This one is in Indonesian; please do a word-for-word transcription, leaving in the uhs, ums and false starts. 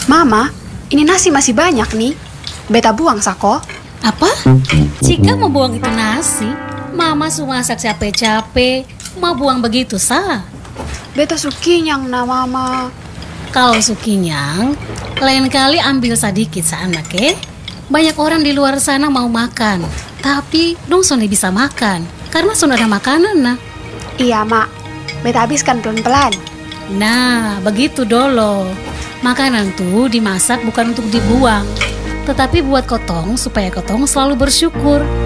Mama, ini nasi masih banyak nih. Beta buang sako. Apa? Jika mau buang itu nasi, Mama sudah masak capek-capek, mau buang begitu sah. Beta sukinyang na mama. Kalau sukinyang, lain kali ambil sedikit sana, ke? Banyak orang di luar sana mau makan, tapi dong sudah bisa makan, karena sudah ada makanan nah. Iya mak, beta habiskan pelan-pelan. Nah, begitu dolo. Makanan tuh dimasak bukan untuk dibuang, tetapi buat kotong supaya kotong selalu bersyukur.